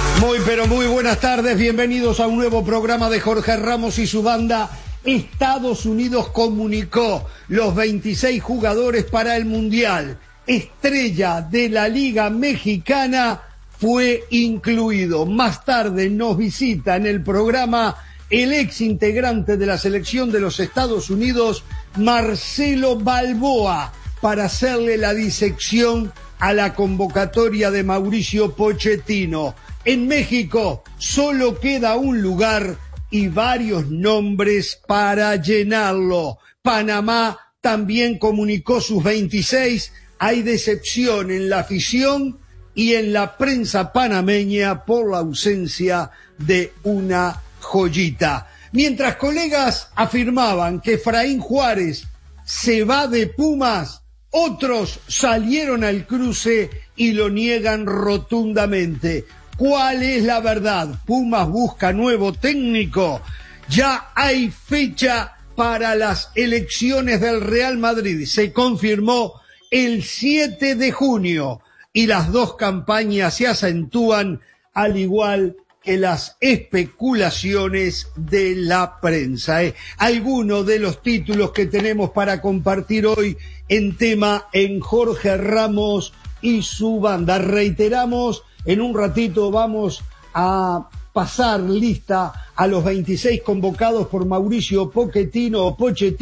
Muy pero muy buenas tardes, bienvenidos a un nuevo programa de Jorge Ramos y su banda. Estados Unidos comunicó los 26 jugadores para el Mundial. Estrella de la Liga Mexicana fue incluido. Más tarde nos visita en el programa el ex integrante de la selección de los Estados Unidos, Marcelo Balboa, para hacerle la disección a la convocatoria de Mauricio Pochettino. En México solo queda un lugar y varios nombres para llenarlo. Panamá también comunicó sus 26. Hay decepción en la afición y en la prensa panameña por la ausencia de una joyita. Mientras colegas afirmaban que Efraín Juárez se va de Pumas, otros salieron al cruce y lo niegan rotundamente. ¿Cuál es la verdad? Pumas busca nuevo técnico. Ya hay fecha para las elecciones del Real Madrid. Se confirmó el 7 de junio y las dos campañas se acentúan, al igual que las especulaciones de la prensa. Algunos de los títulos que tenemos para compartir hoy en tema en Jorge Ramos y su banda. Reiteramos, en un ratito vamos a pasar lista a los 26 convocados por Mauricio Pochettino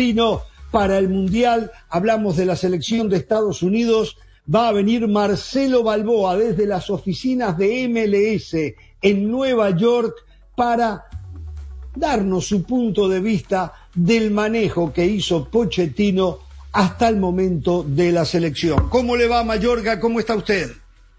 para el Mundial. Hablamos de la selección de Estados Unidos. Va a venir Marcelo Balboa desde las oficinas de MLS en Nueva York para darnos su punto de vista del manejo que hizo Pochettino hasta el momento de la selección. ¿Cómo le va, Mayorga? ¿Cómo está usted?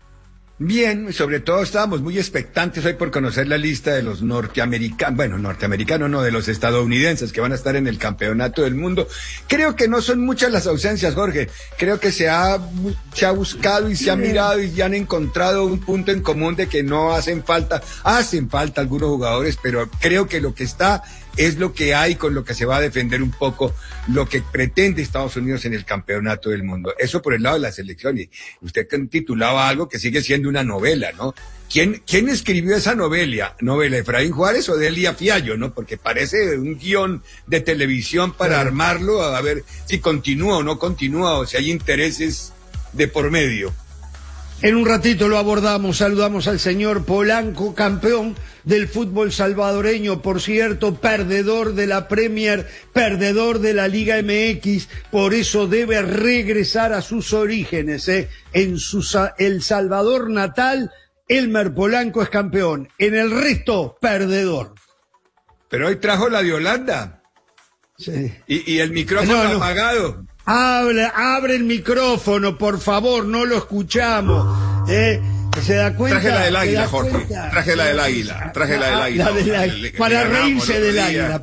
Bien, sobre todo estábamos muy expectantes hoy por conocer la lista de los norteamericanos no, de los estadounidenses que van a estar en el campeonato del mundo. Creo que no son muchas las ausencias, Jorge. Creo que se ha buscado y se ha mirado y ya han encontrado un punto en común de que no hacen falta algunos jugadores, pero creo que lo que está es lo que hay, con lo que se va a defender un poco lo que pretende Estados Unidos en el campeonato del mundo. Eso por el lado de la selección. Y usted titulaba algo que sigue siendo una novela, ¿no? ¿Quién escribió esa novela? ¿Efraín Juárez o Delia Fiallo, no? Porque parece un guión de televisión para armarlo, a ver si continúa o no continúa, o si hay intereses de por medio. En un ratito lo abordamos. Saludamos al señor Polanco, campeón del fútbol salvadoreño, por cierto, perdedor de la Premier, perdedor de la Liga MX, por eso debe regresar a sus orígenes, En El Salvador natal, Elmer Polanco es campeón, en el resto, perdedor. Pero hoy trajo la de Holanda. Sí. Y el micrófono apagado. Abre el micrófono, por favor, no lo escuchamos. ¿Se da cuenta? Traje la del águila, Jorge. Traje la del águila. Para reírse del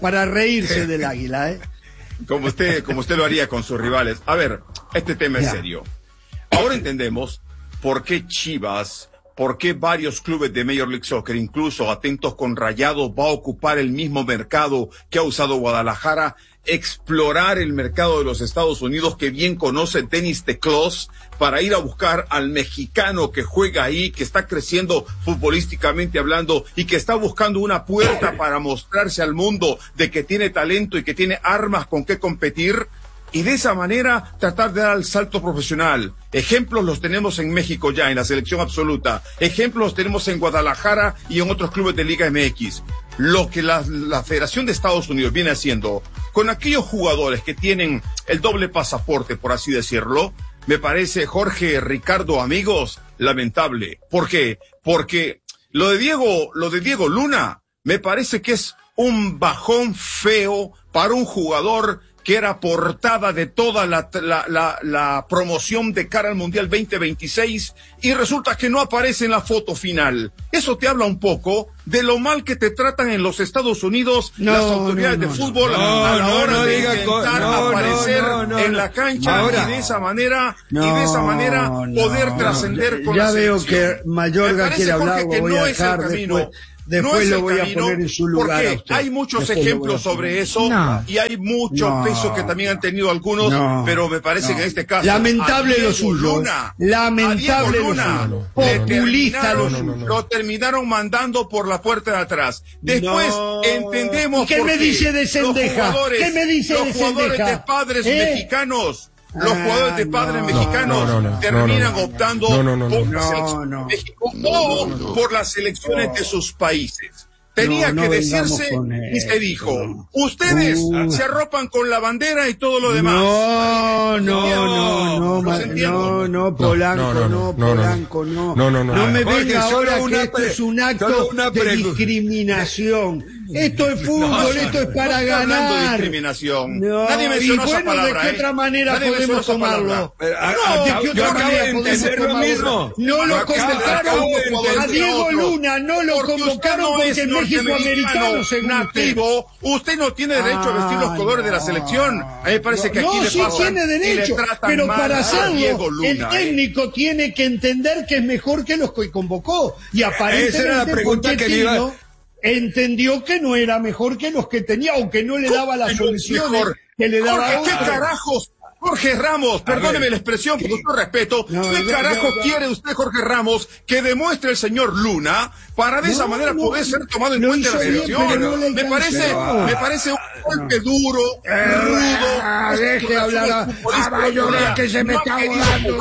águila, Como usted lo haría con sus rivales. A ver, este tema es serio. Ahora entendemos por qué Chivas, por qué varios clubes de Major League Soccer, incluso atentos con Rayados, va a ocupar el mismo mercado que ha usado Guadalajara, explorar el mercado de los Estados Unidos que bien conoce Dennis DeClos, para ir a buscar al mexicano que juega ahí, que está creciendo futbolísticamente hablando y que está buscando una puerta para mostrarse al mundo de que tiene talento y que tiene armas con que competir, y de esa manera tratar de dar el salto profesional. Ejemplos los tenemos en México ya, en la selección absoluta. Ejemplos los tenemos en Guadalajara y en otros clubes de Liga MX. Lo que la Federación de Estados Unidos viene haciendo con aquellos jugadores que tienen el doble pasaporte, por así decirlo, me parece, Jorge, Ricardo, amigos, lamentable. ¿Por qué? Porque lo de Diego Luna me parece que es un bajón feo para un jugador que era portada de toda la promoción de cara al Mundial 2026, y resulta que no aparece en la foto final. Eso te habla un poco de lo mal que te tratan en los Estados Unidos las autoridades de fútbol a la hora de intentar aparecer en la cancha y de esa manera poder trascender con la selección. Ya veo que Mayorga quiere hablar, voy a dejar después. Después no es lo el voy camino, a poner en su lugar a porque usted. hay muchos Después ejemplos sobre eso y hay mucho peso que también han tenido algunos, pero me parece que en este caso lamentable lo suyo, lamentable lo suyo, populista lo suyo. Lo terminaron mandando por la puerta de atrás. Después entendemos ¿Qué me dice de Cendejas? ¿Qué me dice de los jugadores de padres mexicanos. Los jugadores de padres mexicanos terminan optando por la selección de México o por las selecciones de sus países. Tenía que decirse y se dijo, ustedes se arropan con la bandera y todo lo demás. Polanco, no me venga ahora que esto es un acto de discriminación. Esto es fútbol, esto es para ganar. De discriminación. Nadie mencionó esa palabra. ¿De qué otra manera podemos tomarlo? ¿De qué otra manera podemos tomarlo? No lo convocaron a Diego Luna, no lo convocaron porque es México-americano, nativo. Usted no tiene derecho a vestir los colores de la selección. A mí me parece que aquí le pasan. No, sí tiene derecho, pero para hacerlo, el técnico tiene que entender que es mejor que los que convocó. Y aparentemente Pochettino entendió que no era mejor que los que tenía, o que no le daba las soluciones que le daba Jorge, ¿qué carajos? Jorge Ramos, perdóneme la expresión, con todo respeto, ¿qué carajos quiere usted, Jorge Ramos, que demuestre el señor Luna para de esa manera poder ser tomado en cuenta en la selección? Me parece un golpe duro, rudo. Deje hablar que se me está ahogando.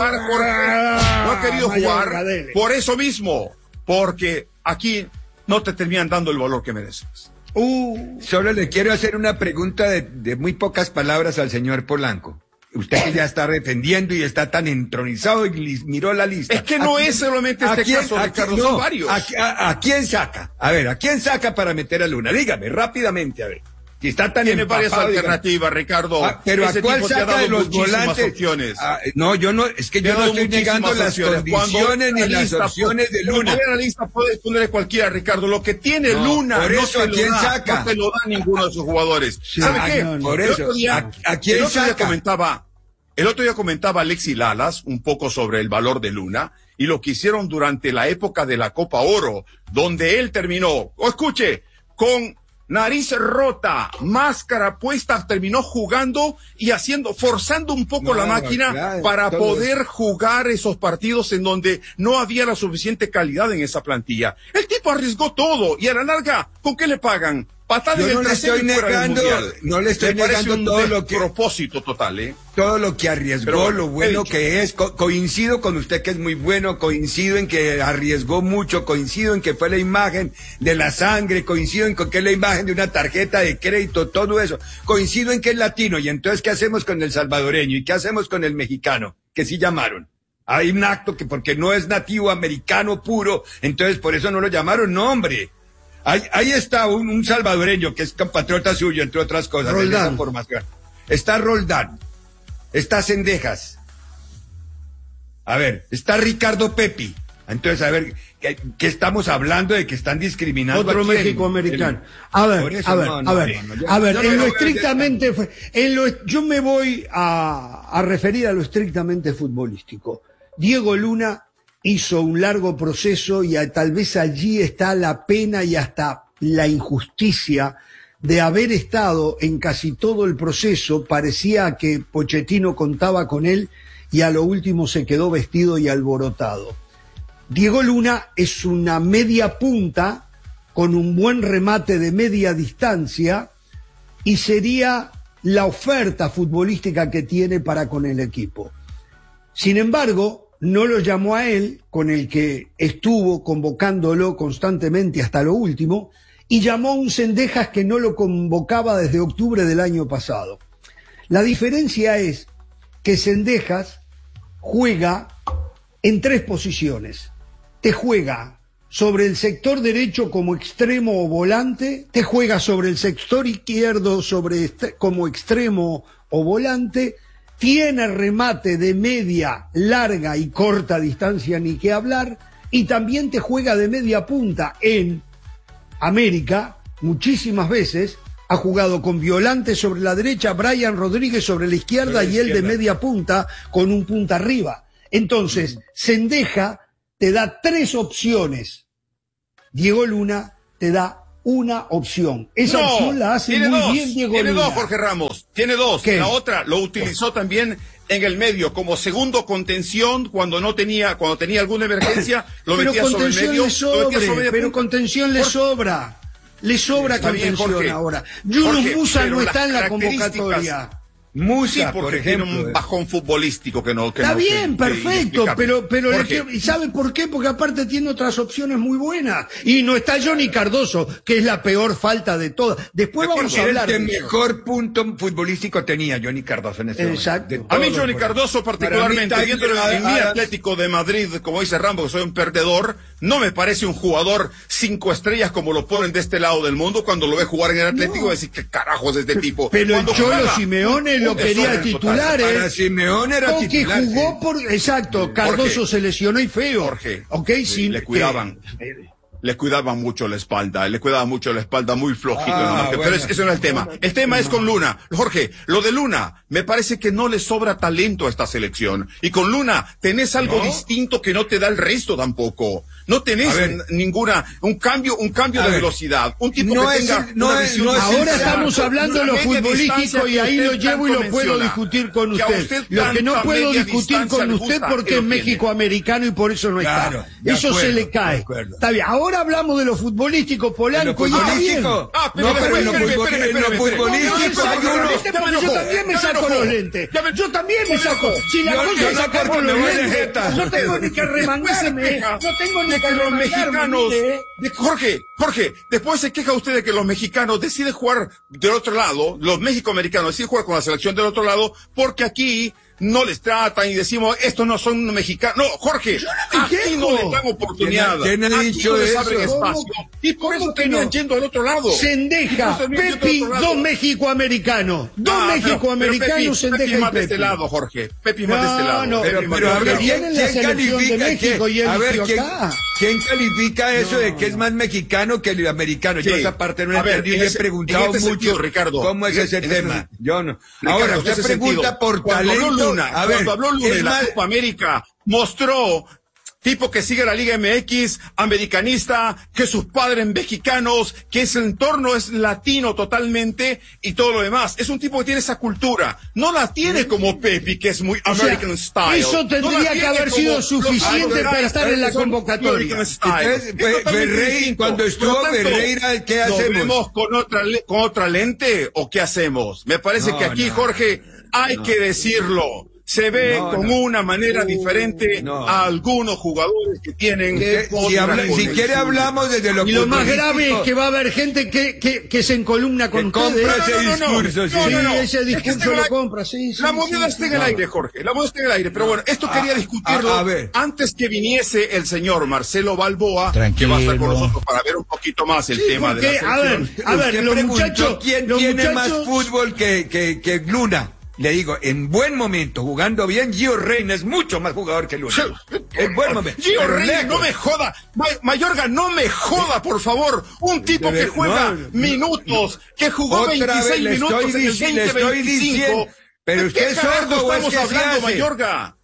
No ha querido jugar por eso mismo, porque aquí no te terminan dando el valor que mereces. Solo le quiero hacer una pregunta de muy pocas palabras al señor Polanco. Usted que ya está defendiendo y está tan entronizado y miró la lista. Es que no es solamente este caso, Ricardo, son varios. ¿A quién saca? A ver, ¿a quién saca para meter a Luna? Dígame, rápidamente, a ver. Si está tan tiene varias alternativas, Ricardo. Pero ¿a cuál saca de los volantes? Opciones. No, yo no, es que yo no estoy negando las condiciones ni las opciones de Luna. Cuando la lista puede ponerle cualquiera, Ricardo. Lo que tiene Luna por eso, no te lo da ninguno de sus jugadores. ¿Sabe qué? Por eso, ¿a quién saca? El otro día comentaba Alexis Lalas un poco sobre el valor de Luna y lo que hicieron durante la época de la Copa Oro, donde él terminó, con nariz rota, máscara puesta, terminó jugando y forzando un poco la máquina para poder jugar esos partidos en donde no había la suficiente calidad en esa plantilla. El tipo arriesgó todo y a la larga, ¿con qué le pagan? Patada en el trasero y fuera del mundial. No le estoy negando todo lo que propósito total, todo lo que arriesgó, lo bueno que es. Coincido con usted que es muy bueno, coincido en que arriesgó mucho, coincido en que fue la imagen de la sangre, coincido en que es la imagen de una tarjeta de crédito, todo eso. Coincido en que es latino, y entonces ¿qué hacemos con el salvadoreño? ¿Y qué hacemos con el mexicano? Que sí llamaron. Hay un acto que porque no es nativo americano puro, entonces por eso no lo llamaron, no, hombre. Ahí está un salvadoreño que es compatriota suyo, entre otras cosas. Roldán. Está Roldán. Está Cendejas. A ver, está Ricardo Pepi. Entonces, a ver, ¿qué estamos hablando de que están discriminando? Otro México-americano. A ver, en lo estrictamente, yo me voy a referir a lo estrictamente futbolístico. Diego Luna hizo un largo proceso y tal vez allí está la pena y hasta la injusticia de haber estado en casi todo el proceso. Parecía que Pochettino contaba con él y a lo último se quedó vestido y alborotado. Diego Luna es una media punta con un buen remate de media distancia y sería la oferta futbolística que tiene para con el equipo. Sin embargo, no lo llamó a él, con el que estuvo convocándolo constantemente hasta lo último, y llamó a un Cendejas que no lo convocaba desde octubre del año pasado. La diferencia es que Cendejas juega en 3 posiciones. Te juega sobre el sector derecho como extremo o volante, te juega sobre el sector izquierdo como extremo o volante, tiene remate de media, larga y corta distancia, ni que hablar, y también te juega de media punta. En América, muchísimas veces, ha jugado con Violante sobre la derecha, Brian Rodríguez sobre la izquierda y él de media punta con un punta arriba. Entonces, Cendejas te da 3 opciones. Diego Luna te te da una opción. Esa opción la hace muy bien Diego Luna. Tiene dos, Jorge Ramos. Tiene dos. ¿Qué? La otra lo utilizó también en el medio como segundo contención cuando tenía alguna emergencia, lo metía sobre el medio. Pero contención le sobra. Le sobra contención ahora. Yunus Musa no está en la convocatoria. Musa, porque tiene un bajón futbolístico que no. Está bien, perfecto, pero ¿y sabe por qué? Porque aparte tiene otras opciones muy buenas. Y no está Johnny Cardoso, que es la peor falta de todas. Después vamos a hablar de mejor punto futbolístico tenía Johnny Cardoso en ese momento. A mí Johnny Cardoso particularmente, viéndolo en mi Atlético de Madrid, como dice Rambo, que soy un perdedor, no me parece un jugador 5 estrellas como lo ponen de este lado del mundo. Cuando lo ve jugar en el Atlético, decir ¿qué carajos es este tipo? Pero el Cholo Simeone lo quería titulares. Para Simeone era titular. Que jugó por... Exacto, Cardoso Jorge, se lesionó y feo. Jorge, okay, le cuidaban mucho la espalda, muy flojito. Pero ese no es el tema. El tema es con Luna. Jorge, lo de Luna, me parece que no le sobra talento a esta selección. Y con Luna tenés algo distinto que no te da el resto tampoco. No tenés un cambio de velocidad. Un tipo que tenga una visión. Ahora estamos hablando de lo futbolístico y ahí lo llevo y lo puedo discutir con usted. Lo que no puedo discutir con usted porque es México-americano y por eso no está. Eso se le cae. Está bien. Ahora hablamos de lo futbolístico, Polanco. No, pero en lo futbolístico hay uno. Yo también me saco los lentes. Yo también me saco. Si la cosa es sacarme los lentes, no tengo ni que remangarme. No tengo ni que los mexicanos. Jorge, después se queja usted de que los mexicanos deciden jugar del otro lado, los mexicoamericanos deciden jugar con la selección del otro lado, porque aquí no les tratan y decimos, estos no son mexicanos. No, Jorge, aquí no les dan oportunidad. ¿Quién ha dicho les eso? abren espacio. Y por eso terminan yendo al otro lado. Sendeja, Pepi, dos mexicoamericanos. Sendeja más de este lado, Jorge. Pepi más de este lado. Pero a ver, ¿quién califica? ¿Quién califica eso de que es más mexicano que el americano? Yo esa parte no la entendí y he preguntado mucho, Ricardo. ¿Cómo es ese tema? Yo no. Ahora, usted pregunta por talento. Cuando habló Luna en la Copa América, mostró tipo que sigue la Liga MX, americanista, que sus padres mexicanos, que ese entorno es latino totalmente y todo lo demás. Es un tipo que tiene esa cultura. No la tiene como Pepi, que es muy American style. Eso tendría que haber sido suficiente para estar en la convocatoria. Ferreira, cuando estuvo Ferreira, ¿qué hacemos? ¿Lo vemos con otra lente o qué hacemos? Me parece que aquí, Jorge, hay que decirlo. Se ve con una manera diferente a algunos jugadores que tienen. Si quiere hablamos desde lo y lo más grave es que va a haber gente que se encolumna con ustedes. Compra ese discurso. Ese discurso lo compra. La moneda está en el aire, Jorge. La moneda está en el aire. Pero bueno, esto quería discutirlo antes que viniese el señor Marcelo Balboa, que va a estar con nosotros para ver un poquito más el tema de la selección. A ver, los muchachos. ¿Quién tiene más fútbol que Luna? Le digo, en buen momento, jugando bien, Gio Reyna es mucho más jugador que Luna. En buen momento. Gio Reyna, no me joda. Mayorga, no me joda, por favor. Un tipo que juega minutos, que jugó 26 minutos en el 2025. Pero usted es sordo, estamos hablando, Mayorga.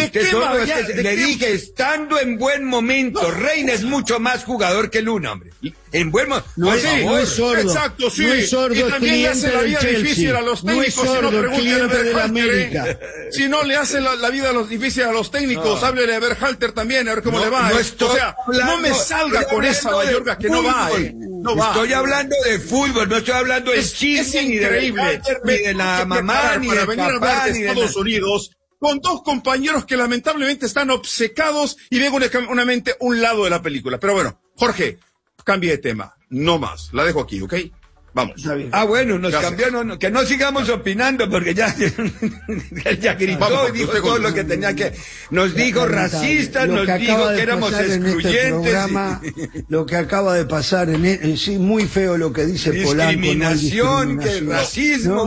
Le dije, estando en buen momento, Reina es mucho más jugador que Luna, hombre. En buen momento. No es sordo. Exacto, sí. No es sordo, y también le hace la vida difícil a los técnicos. No es sordo, el cliente de la América. Si no le hace la vida difícil a los técnicos, háblele a Berhalter también, a ver cómo le va. O sea, no me salga con esa, Mayorga, que no va. No va. Estoy hablando de fútbol, no estoy hablando de chisme, ni de Berhalter, ni de la mamá, ni de papá, ni de Estados Unidos. Con dos compañeros que lamentablemente están obcecados y ven únicamente un lado de la película. Pero bueno, Jorge, cambie de tema. No más. La dejo aquí, ¿ok? Vamos. Bueno, nos cambió, que no sigamos opinando porque ya gritó y dijo todo lo que tenía que. Nos dijo racistas, nos dijo que éramos excluyentes. Lo que acaba de pasar sí, muy feo lo que dice Polanco. Discriminación, que racismo.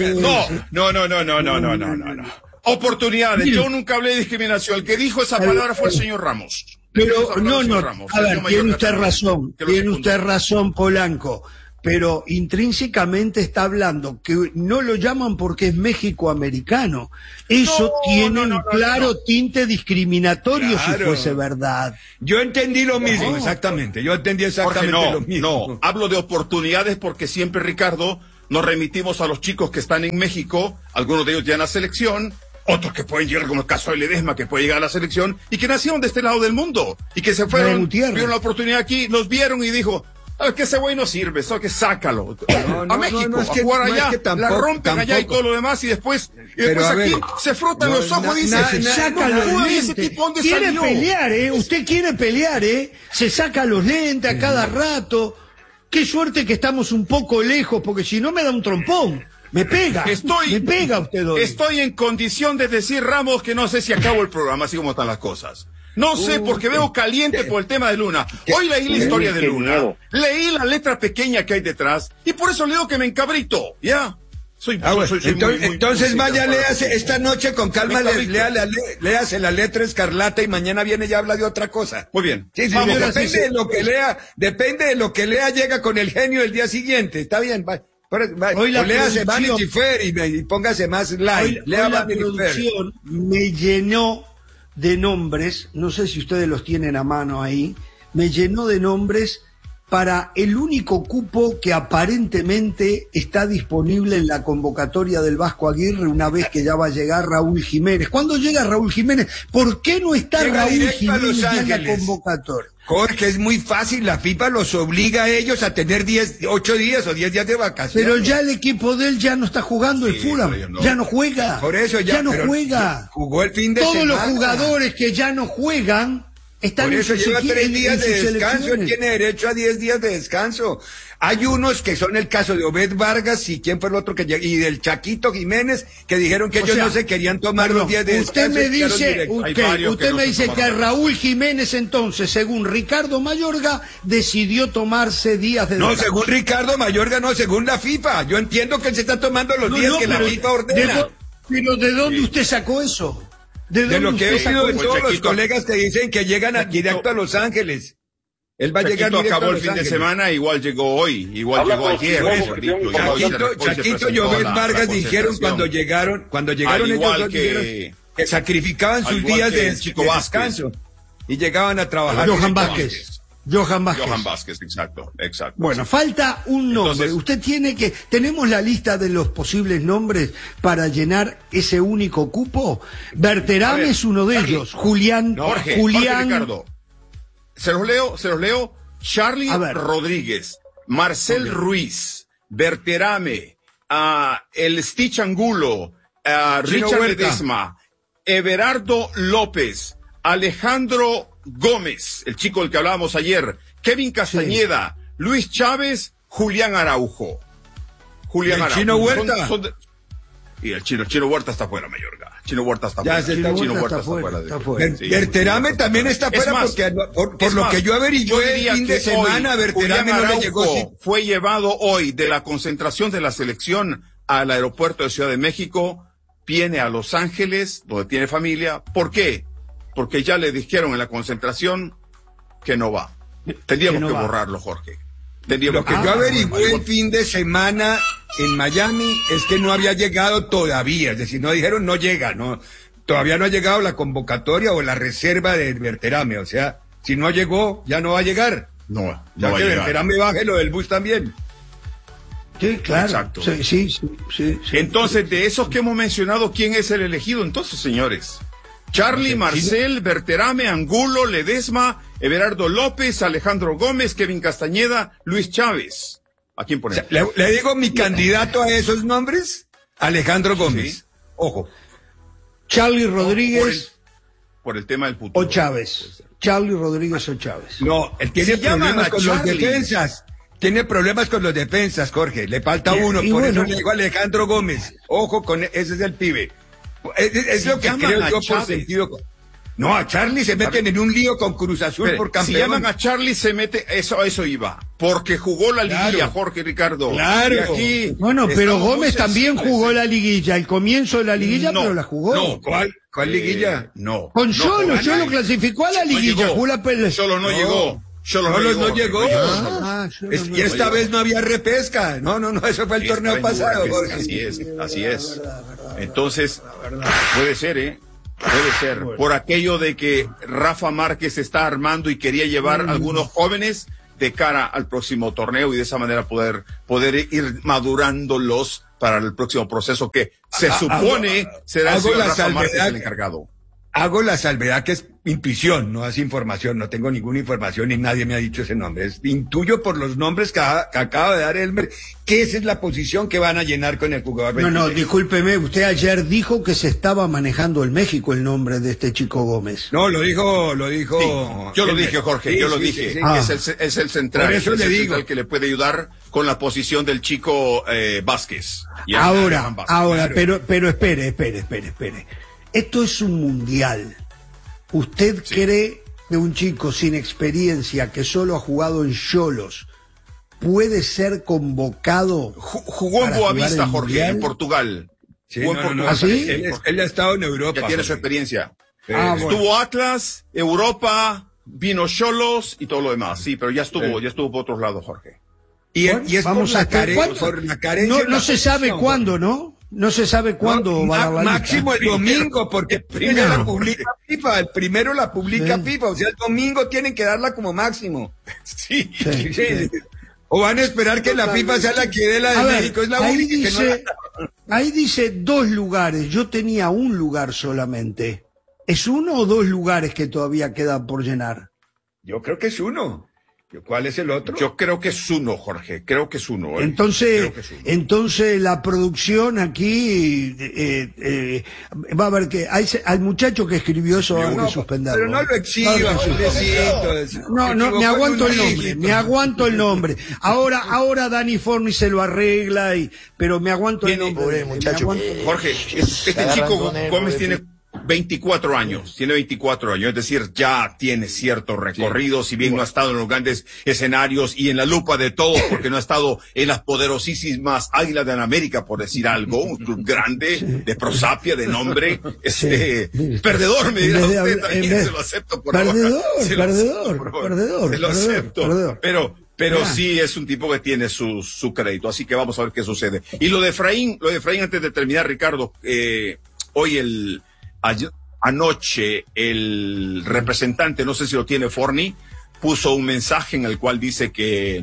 No. Oportunidades. Yo nunca hablé de discriminación. El que dijo esa palabra fue el señor Ramos. Pero a ver, tiene usted razón, Polanco. pero intrínsecamente está hablando que no lo llaman porque es México-americano. Eso tiene un claro tinte discriminatorio si fuese verdad. Yo entendí lo mismo, exactamente. Yo entendí exactamente lo mismo. No, hablo de oportunidades porque siempre, Ricardo, nos remitimos a los chicos que están en México, algunos de ellos ya en la selección, otros que pueden llegar, como el caso de Ledesma, que puede llegar a la selección, y que nacieron de este lado del mundo, y que se fueron, vieron la oportunidad aquí, los vieron y dijo, que ese güey no sirve, eso que sácalo. A México, a jugar allá, la rompen allá y todo lo demás, y después aquí se frotan los ojos y dicen, saca los lentes. Quiere pelear, usted quiere pelear, se saca los lentes a cada rato. Qué suerte que estamos un poco lejos, porque si no me da un trompón. Me pega usted hoy. Estoy en condición de decir, Ramos, que no sé si acabo el programa, así como están las cosas. No sé, porque veo caliente por el tema de Luna. Hoy leí la historia de Luna, leí la letra pequeña que hay detrás, y por eso leo que me encabrito, ¿ya? Entonces vaya, léase esta noche con calma, léase la letra escarlata y mañana viene y habla de otra cosa. Muy bien. Sí, depende de lo que lea, llega con el genio el día siguiente, está bien, va. Hoy la léase Vanity Fair y póngase más light. Hoy la producción me llenó de nombres, no sé si ustedes los tienen a mano ahí, me llenó de nombres para el único cupo que aparentemente está disponible en la convocatoria del Vasco Aguirre una vez que ya va a llegar Raúl Jiménez. ¿Cuándo llega Raúl Jiménez? ¿Por qué no está Raúl Jiménez en la convocatoria? Jorge, es muy fácil, la FIFA los obliga a ellos a tener 8 días o 10 días de vacaciones. Pero ya el equipo de él ya no está jugando el Fulham, ya no juega. Por eso ya no juega. Jugó el fin de semana. Todos los jugadores que ya no juegan están por eso lleva 3 días de descanso, él tiene derecho a 10 días de descanso. Hay unos que son el caso de Obed Vargas y quién fue el otro que llegó, y del Chaquito Jiménez, que dijeron que ellos no se querían tomar los días de descanso. Usted me dice que Raúl Jiménez entonces, según Ricardo Mayorga, decidió tomarse días de descanso. No, según Ricardo Mayorga, no, según la FIFA. Yo entiendo que él se está tomando los días que la FIFA ordena. Pero ¿de dónde usted sacó eso? De lo que he oído de todos los colegas que dicen que llegan directo a Los Ángeles. Él va a llegar directo acabó el fin de semana, igual llegó hoy, igual llegó ayer. Chaquito y Obed Vargas dijeron cuando llegaron ellos dos que sacrificaban sus días de descanso y llegaban a trabajar. Johan Vázquez, exacto. Bueno, falta un nombre. Entonces, tenemos la lista de los posibles nombres para llenar ese único cupo. Berterame es uno de ellos. Julián. Ricardo. Se los leo. Charlie Rodríguez, Marcel Ruiz, Berterame, el Stitch Angulo, Richard Ledesma, Everardo López, Alejandro Gómez, el chico del que hablábamos ayer, Kevin Castañeda, Luis Chávez, Julián Araujo. Chino Huerta. Y el Chino Huerta está fuera, Mayorga. Chino Huerta está fuera. Chino Huerta está fuera. Berterame también está fuera porque por lo que yo averigué el fin de semana, Berterame no le llegó. Fue llevado hoy de la concentración de la selección al aeropuerto de Ciudad de México, viene a Los Ángeles, donde tiene familia. ¿Por qué? Porque ya le dijeron en la concentración que no va. Tendríamos que borrarlo, Jorge. Lo que yo averigué el fin de semana en Miami es que no había llegado todavía, es decir, no dijeron no llega, todavía no ha llegado la convocatoria o la reserva de Berterame, o sea, si no llegó, ya no va a llegar. No va a llegar. Berterame baje lo del bus también. Sí, claro. Exacto. Sí. Entonces, de esos que hemos mencionado, ¿quién es el elegido entonces, señores? Charlie, Marcel, Berterame, Angulo, Ledesma, Everardo López, Alejandro Gómez, Kevin Castañeda, Luis Chávez. ¿A quién ponemos? Le digo mi candidato a esos nombres, Alejandro Gómez. Sí. Ojo. Charlie Rodríguez. Por el tema del futuro. O Chávez. Charlie Rodríguez o Chávez. No, él tiene problemas con los defensas. Tiene problemas con los defensas, Jorge. Le falta uno, por eso le digo a Alejandro Gómez. Ojo con ese es el pibe. Es lo que creo yo por sentido. No, a Charlie se meten en un lío con Cruz Azul por campeón. Si llaman a Charlie se mete, eso iba. Porque jugó la liguilla, Jorge Ricardo. Claro. Y aquí pero Gómez también jugó la liguilla, el comienzo de la liguilla, pero la jugó. No, ¿cuál liguilla? No. Con Solo clasificó a la liguilla, jugó la pelea. Solo no llegó. Xolos no llegó. Xolos Y esta vez no había repesca. No, eso fue el torneo pasado. Así es. Entonces, puede ser, Puede ser. Por aquello de que Rafa Márquez está armando y quería llevar algunos jóvenes de cara al próximo torneo y de esa manera poder ir madurándolos para el próximo proceso que se supone será el señor Rafa Márquez el encargado. Hago la salvedad que es intuición, no es información, no tengo ninguna información y nadie me ha dicho ese nombre. Intuyo por los nombres que acaba de dar Elmer que esa es la posición que van a llenar con el jugador 26. No, discúlpeme, usted ayer dijo que se estaba manejando en México el nombre de este chico Gómez. No, lo dijo. Sí, yo lo dije, Jorge, yo lo dije. Sí. Es el central, eso es le el digo. central que le puede ayudar con la posición del chico Vázquez. Ahora, claro. pero espere. Esto es un mundial. ¿Usted cree que un chico sin experiencia que solo ha jugado en Xolos puede ser convocado? Jugó en Boavista, Jorge, en Portugal. Sí, ¿Ah, sí? Él ha estado en Europa. Ya tiene su experiencia. Bueno. Atlas, Europa, vino Xolos y todo lo demás. Sí, pero ya estuvo por otros lados, Jorge. Y es vamos por la carencia. No se sabe cuándo, ¿no? No se sabe cuándo va a dar la máximo lista. El domingo, porque el primero la publica FIFA, FIFA, o sea, el domingo tienen que darla como máximo. Sí. O van a esperar que la FIFA sea la que dé la de México, es la única que no la... Ahí dice 2 lugares, yo tenía un lugar solamente. ¿Es 1 o 2 lugares que todavía quedan por llenar? Yo creo que es 1. ¿Cuál es el otro? Yo creo que es 1, Jorge. Creo que es 1. Entonces la producción aquí va a ver que al muchacho que escribió eso hay que suspenderlo. Pero no lo exhiban, No, me aguanto el nombre. Ahora Dani Forni se lo arregla pero me aguanto el nombre. Jorge, este chico Gómez tiene 24 años, es decir, ya tiene cierto recorrido, si bien no ha estado en los grandes escenarios y en la lupa de todos, porque no ha estado en las poderosísimas Águilas de América, por decir algo, un club grande, de prosapia, de nombre, perdedor, me dirá usted, también se lo acepto por ahora. Perdedor. Se lo acepto, pero sí es un tipo que tiene su crédito, así que vamos a ver qué sucede. Y lo de Efraín antes de terminar, Ricardo, hoy anoche el representante, no sé si lo tiene Forni, puso un mensaje en el cual dice que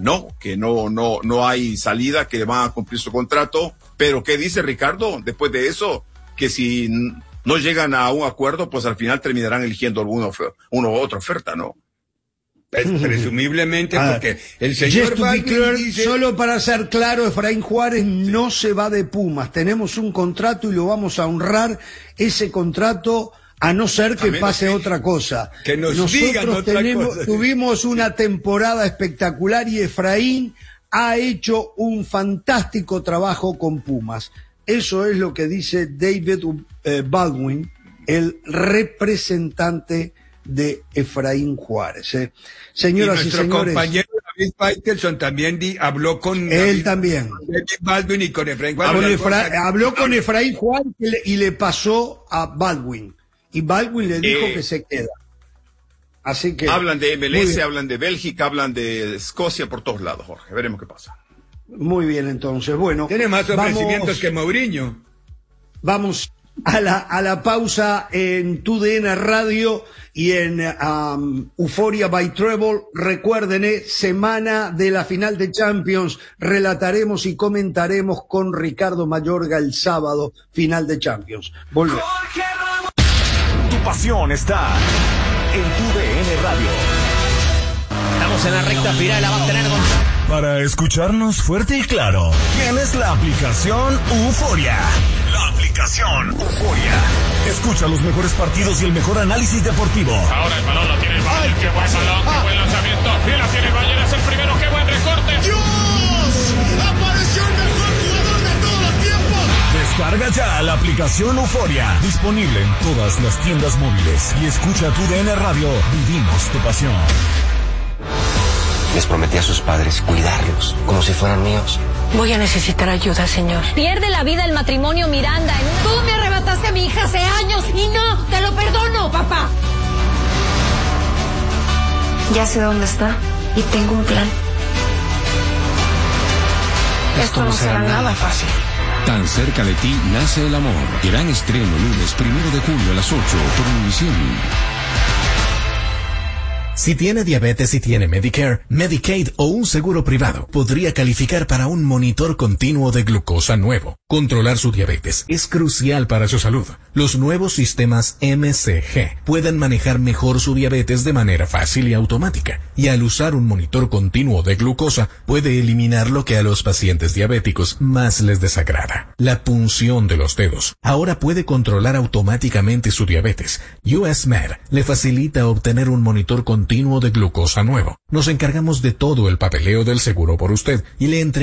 no hay salida, que van a cumplir su contrato, pero ¿qué dice Ricardo después de eso? Que si no llegan a un acuerdo, pues al final terminarán eligiendo una u otra oferta, ¿no? Presumiblemente, porque el señor dice... Solo para ser claro, Efraín Juárez no se va de Pumas. Tenemos un contrato y lo vamos a honrar, ese contrato, a no ser que pase otra cosa. Que nos digan otra cosa. Tuvimos una temporada espectacular y Efraín ha hecho un fantástico trabajo con Pumas. Eso es lo que dice David Baldwin, el representante de Efraín Juárez. Señoras y señores, nuestro compañero David Faitelson también habló con también David Baldwin y con Efraín Juárez. Habló con Efraín Juárez y le pasó a Baldwin y Baldwin le dijo que se queda. Así que hablan de MLS, hablan de Bélgica, hablan de Escocia, por todos lados, Jorge. Veremos qué pasa. Muy bien, entonces, bueno. Tiene más ofrecimientos que Mourinho. Vamos a la pausa en TUDN Radio y en Euphoria by Treble. Recuerden, semana de la final de Champions, relataremos y comentaremos con Ricardo Mayorga el sábado, final de Champions. Volvemos. Tu pasión está en TUDN Radio. Estamos en la recta final, la va a tener Para escucharnos fuerte y claro, tienes la aplicación Euphoria. La aplicación Euphoria. Escucha los mejores partidos y el mejor análisis deportivo. Ahora el balón lo tiene el Bayern. Qué buen balón, qué buen lanzamiento. Y la tiene el Bayern, es el primero. Qué buen recorte. ¡Dios! ¡Apareció el mejor jugador de todos los tiempos! Descarga ya la aplicación Euphoria. Disponible en todas las tiendas móviles. Y escucha TUDN Radio. Vivimos tu pasión. Les prometí a sus padres cuidarlos, como si fueran míos. Voy a necesitar ayuda, señor. Pierde la vida el matrimonio Miranda en una... Tú me arrebataste a mi hija hace años y no, te lo perdono, papá. Ya sé dónde está. y tengo un plan. Esto no será nada fácil. Tan cerca de ti nace el amor. Gran estreno lunes 1 de julio a las 8 por Univisión. Si tiene diabetes y tiene Medicare, Medicaid o un seguro privado, podría calificar para un monitor continuo de glucosa nuevo. Controlar su diabetes es crucial para su salud. Los nuevos sistemas MCG pueden manejar mejor su diabetes de manera fácil y automática. Y al usar un monitor continuo de glucosa, puede eliminar lo que a los pacientes diabéticos más les desagrada: la punción de los dedos. Ahora puede controlar automáticamente su diabetes. US Med le facilita obtener un monitor continuo de glucosa nuevo. Nos encargamos de todo el papeleo del seguro por usted y le entregamos